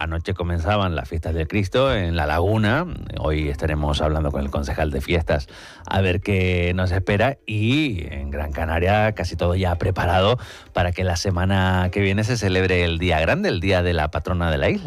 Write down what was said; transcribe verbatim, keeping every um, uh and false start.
anoche comenzaban las fiestas del Cristo en La Laguna. Hoy estaremos hablando con el concejal de fiestas a ver qué nos espera. Y en Gran Canaria casi todo ya preparado para que la semana que viene se celebre el día grande, el día de la patrona de la isla.